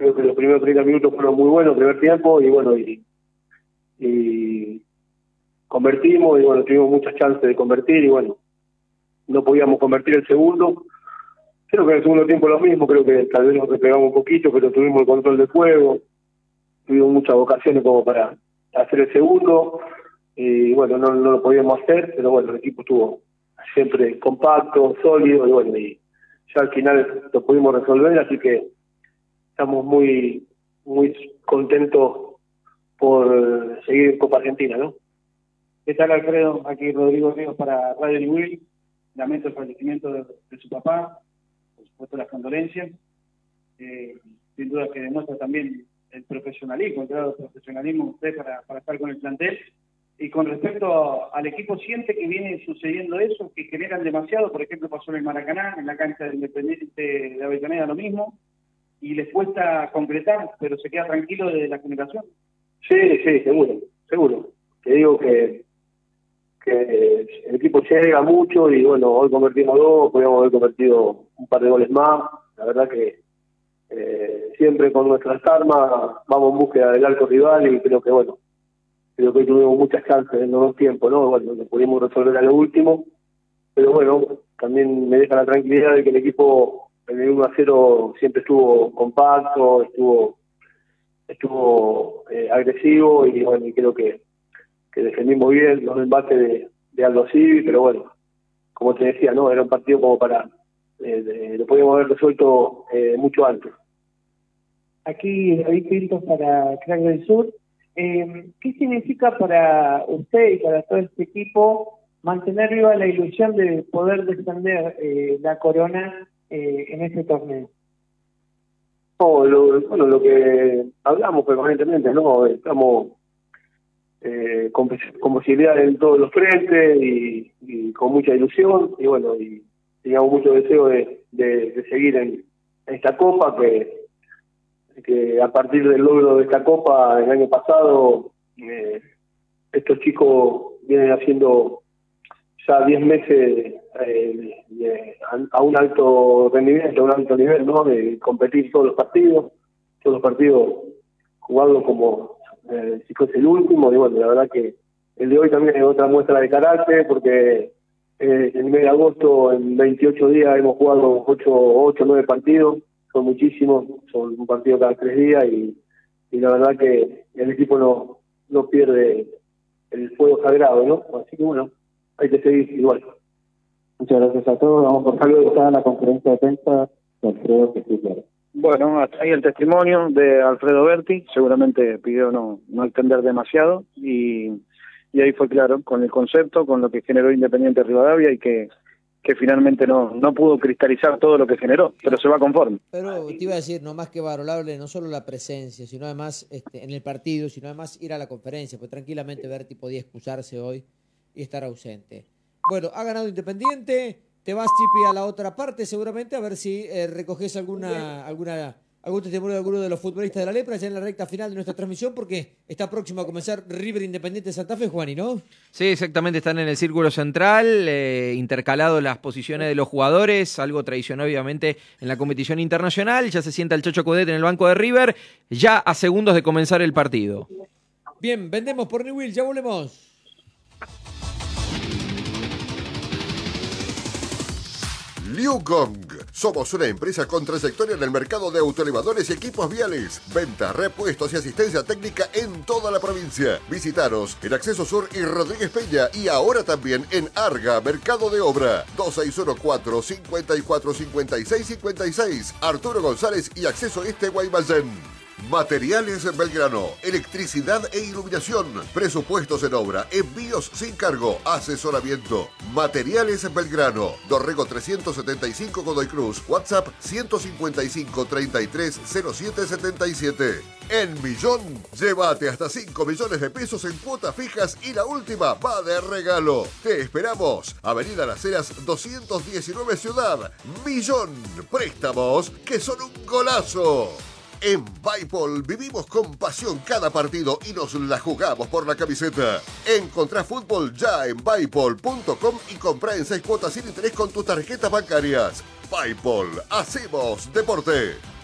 Creo que los primeros 30 minutos fueron muy buenos, primer tiempo, y bueno, y convertimos, y bueno, tuvimos muchas chances de convertir, y bueno, no podíamos convertir el segundo. Creo que en el segundo tiempo lo mismo, creo que tal vez nos despegamos un poquito, pero tuvimos el control del juego, tuvimos muchas ocasiones como para hacer el segundo, y bueno, no lo podíamos hacer, pero bueno, el equipo estuvo siempre compacto, sólido, y bueno, y ya al final lo pudimos resolver, así que estamos muy contentos por seguir en Copa Argentina, ¿no? ¿Qué tal, Alfredo? Aquí Rodrigo Ríos para Radio Newell. Lamento el fallecimiento de su papá, por supuesto las condolencias. Sin duda que demuestra también el profesionalismo, el grado de profesionalismo de usted para estar con el plantel. Y con respecto al equipo, ¿siente que viene sucediendo eso, que generan demasiado? Por ejemplo, pasó en el Maracaná, en la cancha de Independiente de Avellaneda lo mismo, y les cuesta concretar, pero se queda tranquilo de la generación. Sí, seguro. Te digo que el equipo llega mucho, y bueno, hoy convertimos 2, podríamos haber convertido un par de goles más. La verdad que siempre con nuestras armas vamos en búsqueda del arco rival, y creo que hoy tuvimos muchas chances en los dos tiempos, ¿no? Bueno, lo pudimos resolver a lo último, pero bueno, también me deja la tranquilidad de que el equipo en el 1-0 siempre estuvo compacto, estuvo agresivo, y bueno, y creo que defendimos bien los embates de Aldo Civi, pero bueno, como te decía, no era un partido como para lo podíamos haber resuelto mucho antes. Aquí David Pintos para Crack del Sur. ¿Qué significa para usted y para todo este equipo mantener viva la ilusión de poder defender la corona en este torneo? No, lo que hablamos permanentemente, ¿no? Estamos con posibilidades en todos los frentes, y con mucha ilusión, y bueno, y teníamos mucho deseo de seguir en esta Copa, que a partir del logro de esta Copa el año pasado, estos chicos vienen haciendo ya 10 meses a un alto rendimiento, a un alto nivel, ¿no? De competir todos los partidos jugarlo como si fuese el último, y bueno, la verdad que el de hoy también es otra muestra de carácter, porque en el mes de agosto, en 28 días, hemos jugado 8 o 9 partidos, son muchísimos, son un partido cada 3 días, y la verdad que el equipo no pierde el fuego sagrado, ¿no? Así que bueno, hay que seguir igual. Muchas gracias a todos. Vamos por algo está la conferencia de prensa de Alfredo, que sí, claro. Bueno, hasta ahí el testimonio de Alfredo Berti. Seguramente pidió no extender demasiado, y ahí fue claro con el concepto, con lo que generó Independiente Rivadavia, y que finalmente no pudo cristalizar todo lo que generó, pero se va conforme. Pero te iba a decir, no más que valorable, no solo la presencia, sino además en el partido, sino además ir a la conferencia, pues tranquilamente Berti podía excusarse hoy y estar ausente. Bueno, ha ganado Independiente, te vas, Chipi, a la otra parte seguramente, a ver si recoges algún testimonio de alguno de los futbolistas de la Lepra ya en la recta final de nuestra transmisión, porque está próximo a comenzar River Independiente de Santa Fe, Juani, ¿no? Sí, exactamente, están en el círculo central, intercalado las posiciones de los jugadores, algo tradicional obviamente en la competición internacional. Ya se sienta el Chocho Coudet en el banco de River, ya a segundos de comenzar el partido. Bien, vendemos por Newell, ya volvemos. Liu Gong. Somos una empresa con trayectoria en el mercado de autoelevadores y equipos viales. Ventas, repuestos y asistencia técnica en toda la provincia. Visitaros en Acceso Sur y Rodríguez Peña, y ahora también en Arga, Mercado de Obra. 2614-545656. Arturo González y Acceso Este, Guaymallén. Materiales Belgrano, electricidad e iluminación, presupuestos en obra, envíos sin cargo, asesoramiento. Materiales Belgrano, Dorrego 375 Godoy Cruz, WhatsApp 155 33 07 77. En Millón, llévate hasta 5 millones de pesos en cuotas fijas, y la última va de regalo. Te esperamos, Avenida Las Heras 219 Ciudad. Millón, préstamos que son un golazo. En Bipol vivimos con pasión cada partido y nos la jugamos por la camiseta. Encontrá fútbol ya en Bipol.com y comprá en 6 cuotas sin interés con tus tarjetas bancarias. Bipol, hacemos deporte.